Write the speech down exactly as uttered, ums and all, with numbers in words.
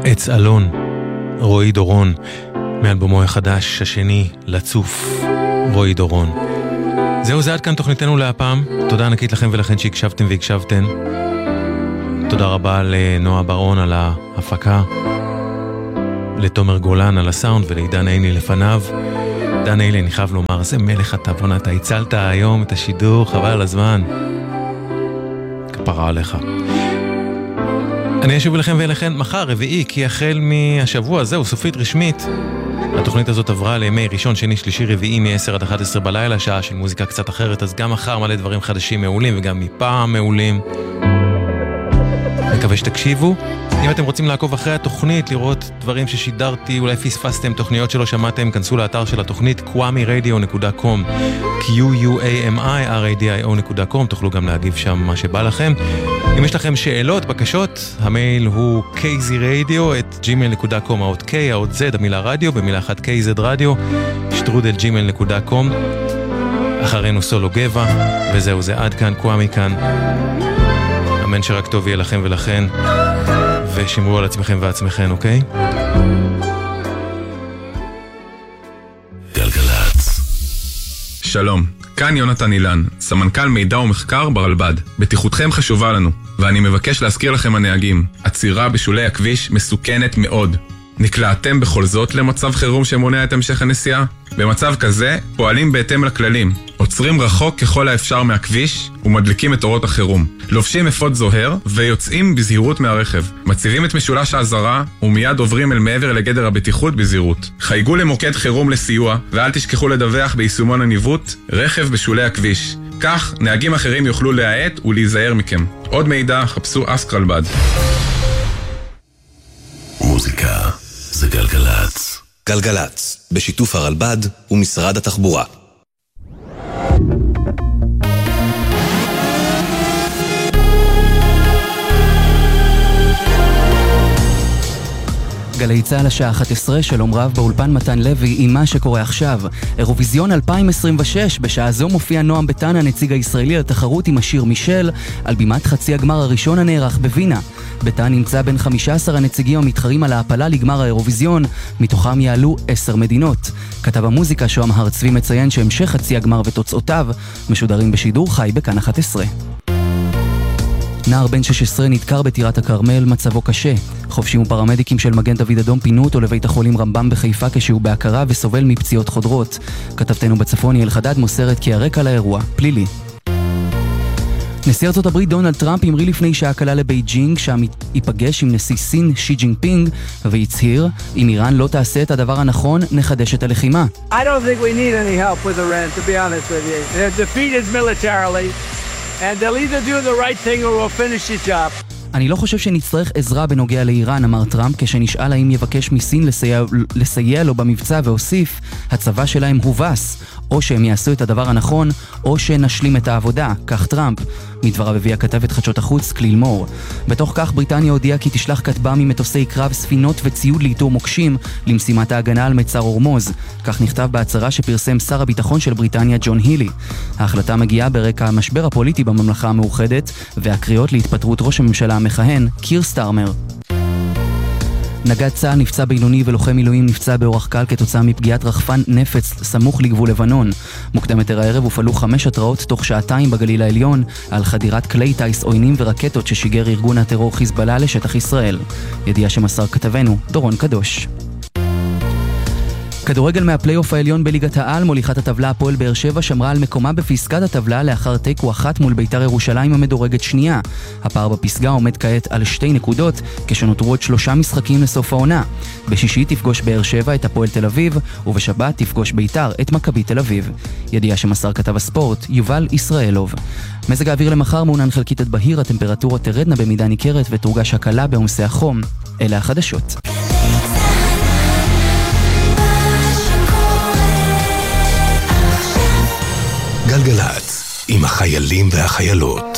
עץ אלון, רועי דורון, מאלבומו החדש השני, לצוף, רועי דורון. זהו, זה עד כאן תוכניתנו להפעם. תודה ענקית לכם ולכן שהקשבתם והקשבתן. תודה רבה לנועה ברון על ההפקה, לתומר גולן על הסאונד ולעידן עיני לפניו. דן עיני, אני חייב לומר, זה מלך אתה, בונה, אתה הצלת היום את השידור, חבל על הזמן. כפרה עליך. אני אשוב אליכם ואליכן מחר, רביעי, כי החל מהשבוע, זהו, סופית רשמית. התוכנית הזאת עברה לימי ראשון, שני, שלישי, רביעי, מ-עשר עד אחת עשרה בלילה, שעה של מוזיקה קצת אחרת, אז גם מחר מלא דברים חדשים מעולים, וגם מפעם מעולים. מקווה שתקשיבו. אם אתם רוצים לעקוב אחרי התוכנית, לראות דברים ששידרתי, אולי פספסתם, תוכניות שלא שמעתם, כנסו לאתר של התוכנית קוואמי רדיו דוט קום, קיו יו איי אם איי אר איי די איי או דוט קום, תוכלו גם להגיב שם מה שבא לכם. אם יש לכם שאלות, בקשות, המייל הוא קייזי רדיו את ג'ימייל דוט קום, האות K, האות Z, המילה רדיו, במילה אחת K Z רדיו, שטרודל ג'ימייל דוט קום. אחרינו סולו גבע, וזהו, זה עד כאן, קוואמי כאן. אמן שרק טוב יהיה לכם ולכן, ושמרו על עצמכם ועצמכם, אוקיי? גלגלצ. שלום, כאן יונתן אילן, סמנכ"ל מידע ומחקר ברלב"ד. בטיחותכם חשובה לנו, ואני מבקש להזכיר לכם הנהגים, עצירה בשולי הכביש מסוכנת מאוד. נקלעתם בכל זאת למצב חירום שמונע את המשך הנסיעה? במצב כזה פועלים בהתאם לכללים, עוצרים רחוק ככל האפשר מהכביש ומדליקים את אורות החירום, לובשים אפוד זוהר ויוצאים בזהירות מהרכב, מציבים את משולש האזהרה ומיד עוברים אל מעבר לגדר הבטיחות בזהירות. חייגו למוקד חירום לסיוע ואל תשכחו לדווח ביישומון הניווט רכב בשולי הכביש, כך נהגים אחרים יוכלו להאט ולהיזהר מכם. עוד מידע חפשו אסק רלב"ד. מוזיקה זה גלגלצ. גלגלצ, בשיתוף הרלב"ד ומשרד התחבורה. גלי צהל השעה אחת עשרה, שלום רב באולפן מתן לוי עם מה שקורה עכשיו. אירוויזיון אלפיים עשרים ושש, בשעה זו מופיע נועם ביטן, הנציג הישראלי, לתחרות עם השיר מישל, על בימת חצי הגמר הראשון הנערך בווינה. ביטן נמצא בין חמישה עשר הנציגים המתחרים על ההפלה לגמר האירוויזיון, מתוכם יעלו עשר מדינות. כתב המוזיקה שוהם הר צבי מציין שהמשך חצי הגמר ותוצאותיו משודרים בשידור חי בכאן אחת עשרה. נער בן שש עשרה נדקר בטירת הכרמל, מצבו קשה. חובשים ופרמדיקים של מגן דוד אדום פינו אותו לבית החולים רמב"ם בחיפה כשהוא בהכרה וסובל מפציעות חודרות. כתבתנו בצפון יעל חדד מוסרת כי הרקע לאירוע פלילי. נשיא ארצות הברית דונלד טראמפ המריא לפני שעה קלה לבייג'ינג, שם ייפגש עם נשיא סין שי ג'ינפינג, והצהיר, אם איראן לא תעשה את הדבר הנכון, נחדש את הלחימה. I don't think we need any help with Iran, to be honest with you. They're defeated militarily, and they'll either do the right thing or we'll finish the job. אני לא חושב שנצטרך עזרה בנוגע לאיראן, אמר טראמפ, כשנשאל האם יבקש מסין לסייע, לסייע לו במבצע, והוסיף, הצבא שלהם הובס, או שהם יעשו את הדבר הנכון, או שנשלים את העבודה, כך טראמפ. מדבריו הביאה כתבת חדשות החוץ קליל מור. בתוך כך בריטניה הודיעה כי תשלח כטב"ם ממטוסי קרב, ספינות וציוד לאיתור מוקשים למשימת ההגנה על מצר הורמוז. כך נכתב בהצהרה שפרסם שר הביטחון של בריטניה ג'ון הילי. ההחלטה מגיעה ברקע המשבר הפוליטי בממלכה המאוחדת והקריאות להתפטרות ראש הממשלה המכהן קיר סטארמר. נגד צה"ל נפצע בינוני ולוחם מילואים נפצע באורח קל כתוצאה מפגיעת רחפן נפץ סמוך לגבול לבנון. מוקדם יותר הערב הופעלו חמש התראות תוך שעתיים בגליל העליון על חדירת כלי טייס עוינים ורקטות ששיגר ארגון הטרור חיזבאללה לשטח ישראל. ידיעה שמסר כתבנו דורון קדוש. כדורגל מהפלייאוף העליון בליגת העל, מוליכת הטבלה הפועל באר שבע שמרה על מקומה בפסגת הטבלה לאחר תיקו אחת מול ביתר ירושלים המדורגת שנייה. הפער בפסגה עומד כעת על שתי נקודות, כשנותרו עוד שלושה משחקים לסוף העונה. בשישי תפגוש באר שבע את הפועל תל אביב, ובשבת תפגוש ביתר את מכבי תל אביב. ידיעה שמסר כתב הספורט יובל ישראלוב. מזג האוויר למחר מעונן חלקית עד בהיר, הטמפרטורה תרדנה במידה ניכרת ותורגש הקלה בעומסי החום. אלה החדשות. גלגלצ, עם החיילים והחיילות.